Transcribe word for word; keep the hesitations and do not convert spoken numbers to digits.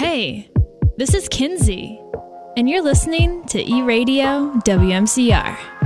Hey, this is Kinsey, and you're listening to E-Radio W M C R.